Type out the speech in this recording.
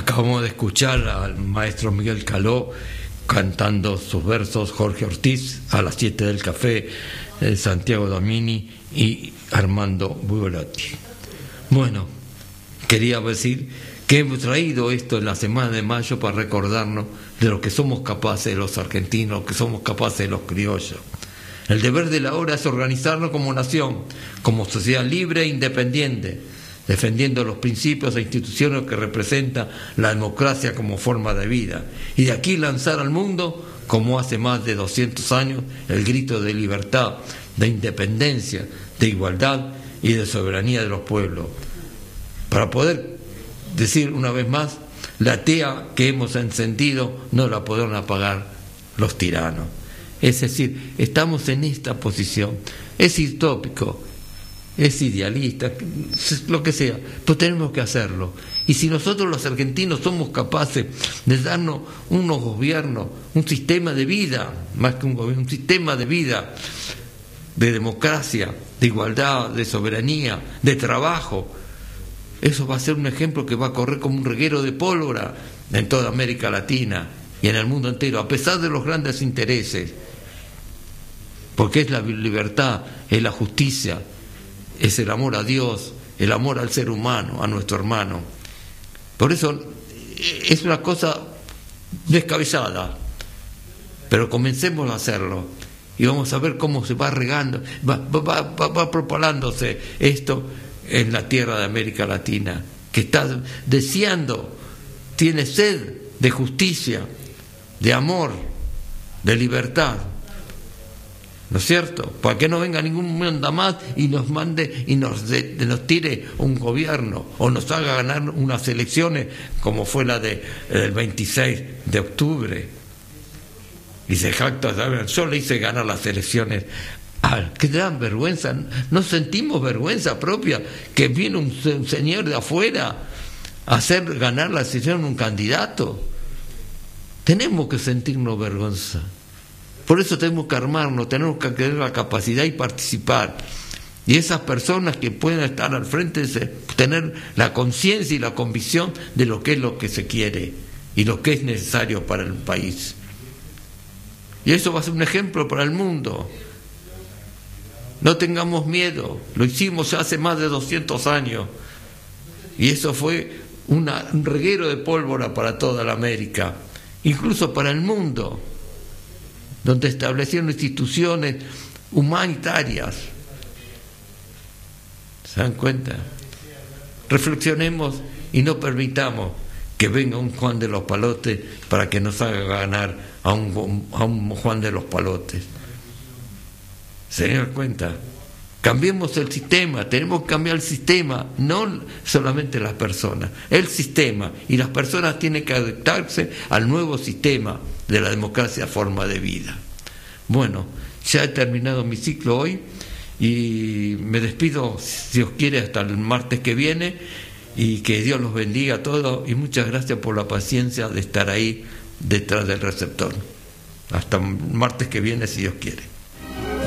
Acabamos de escuchar al maestro Miguel Caló cantando sus versos, Jorge Ortiz, a las 7 del café, Santiago Domini y Armando Bugliotti. Bueno, quería decir que hemos traído esto en la semana de mayo para recordarnos de lo que somos capaces los argentinos, lo que somos capaces los criollos. El deber de la hora es organizarnos como nación, como sociedad libre e independiente, defendiendo los principios e instituciones que representan la democracia como forma de vida, y de aquí lanzar al mundo, como hace más de 200 años, el grito de libertad, de independencia, de igualdad y de soberanía de los pueblos, para poder decir una vez más, la tea que hemos encendido no la podrán apagar los tiranos. Es decir, estamos en esta posición. Es utópico, es idealista, lo que sea, pero tenemos que hacerlo. Y si nosotros los argentinos somos capaces de darnos unos gobiernos, un sistema de vida, más que un gobierno, un sistema de vida, de democracia, de igualdad, de soberanía, de trabajo, eso va a ser un ejemplo que va a correr como un reguero de pólvora en toda América Latina y en el mundo entero, a pesar de los grandes intereses, porque es la libertad, es la justicia, es el amor a Dios, el amor al ser humano, a nuestro hermano. Por eso es una cosa descabellada, pero comencemos a hacerlo y vamos a ver cómo se va regando, va propagándose esto en la tierra de América Latina, que está deseando, tiene sed de justicia, de amor, de libertad. ¿No es cierto? Para que no venga ningún mundo más y nos mande y nos tire un gobierno o nos haga ganar unas elecciones como fue la del 26 de octubre. Y se jacta, yo le hice ganar las elecciones. Que dan vergüenza, no sentimos vergüenza propia que viene un señor de afuera a hacer ganar la elección a un candidato. Tenemos que sentirnos vergüenza. Por eso tenemos que armarnos, tenemos que tener la capacidad y participar. Y esas personas que pueden estar al frente, tener la conciencia y la convicción de lo que se quiere y lo que es necesario para el país. Y eso va a ser un ejemplo para el mundo. No tengamos miedo, lo hicimos ya hace más de 200 años. Y eso fue un reguero de pólvora para toda la América, incluso para el mundo, donde establecieron instituciones humanitarias. ¿Se dan cuenta? Reflexionemos y no permitamos que venga un Juan de los Palotes para que nos haga ganar a un Juan de los Palotes. ¿Se dan cuenta? Cambiemos el sistema, tenemos que cambiar el sistema, no solamente las personas, el sistema, y las personas tienen que adaptarse al nuevo sistema de la democracia forma de vida. Bueno, ya he terminado mi ciclo hoy y me despido, si Dios quiere, hasta el martes que viene, y que Dios los bendiga a todos y muchas gracias por la paciencia de estar ahí detrás del receptor. Hasta el martes que viene, si Dios quiere.